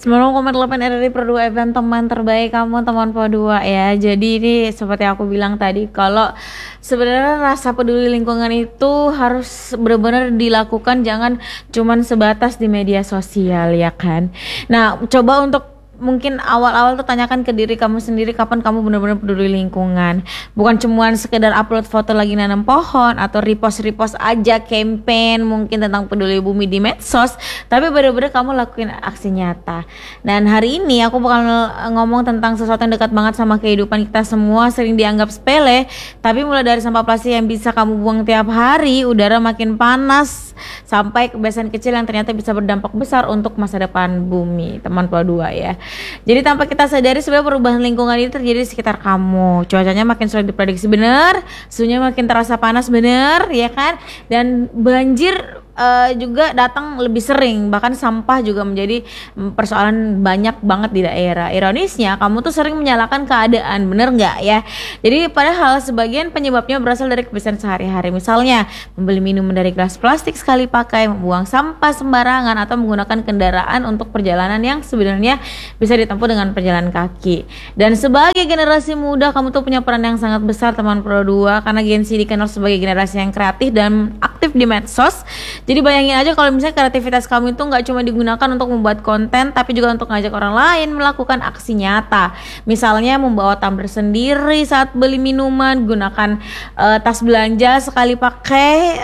90,8 RRI Per 2 FM, teman terbaik kamu, teman Po 2 ya. Jadi ini seperti aku bilang tadi, kalau sebenarnya rasa peduli lingkungan itu harus benar-benar dilakukan, jangan cuman sebatas di media sosial ya kan. Nah, coba untuk mungkin awal-awal tuh tanyakan ke diri kamu sendiri, kapan kamu benar-benar peduli lingkungan. Bukan cuman sekedar upload foto lagi nanam pohon atau repost aja campaign mungkin tentang peduli bumi di medsos, tapi benar-benar kamu lakuin aksi nyata. Dan hari ini aku bakal ngomong tentang sesuatu yang dekat banget sama kehidupan kita semua, sering dianggap sepele, tapi mulai dari sampah plastik yang bisa kamu buang tiap hari, udara makin panas, sampai kebiasaan kecil yang ternyata bisa berdampak besar untuk masa depan bumi, teman Po 2 ya. Jadi tanpa kita sadari sebenarnya perubahan lingkungan itu terjadi di sekitar kamu. Cuacanya makin sulit diprediksi bener, suhunya makin terasa panas bener, ya kan? Dan banjir juga datang lebih sering, bahkan sampah juga menjadi persoalan banyak banget di daerah. Ironisnya kamu tuh sering menyalahkan keadaan, bener nggak ya? Jadi padahal sebagian penyebabnya berasal dari kebiasaan sehari-hari, misalnya membeli minuman dari gelas plastik sekali pakai, membuang sampah sembarangan, atau menggunakan kendaraan untuk perjalanan yang sebenarnya bisa ditempuh dengan perjalanan kaki. Dan sebagai generasi muda, kamu tuh punya peran yang sangat besar, teman Pro 2, karena Gen Z dikenal sebagai generasi yang kreatif dan aktif di medsos. Jadi bayangin aja kalau misalnya kreativitas kamu itu nggak cuma digunakan untuk membuat konten, tapi juga untuk ngajak orang lain melakukan aksi nyata. Misalnya membawa tumbler sendiri saat beli minuman, gunakan tas belanja sekali pakai,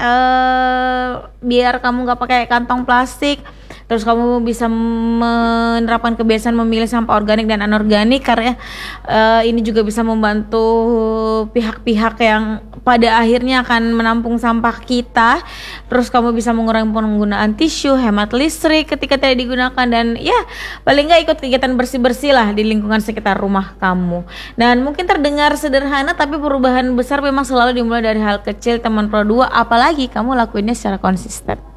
biar kamu nggak pakai kantong plastik. Terus kamu bisa menerapkan kebiasaan memilih sampah organik dan anorganik, karena ini juga bisa membantu pihak-pihak yang pada akhirnya akan menampung sampah kita. Terus kamu bisa mengurangi penggunaan tisu, hemat listrik ketika tidak digunakan, dan ya paling nggak ikut kegiatan bersih-bersih lah di lingkungan sekitar rumah kamu. Dan mungkin terdengar sederhana, tapi perubahan besar memang selalu dimulai dari hal kecil, teman Pro 2, apalagi kamu lakuinnya secara konsisten.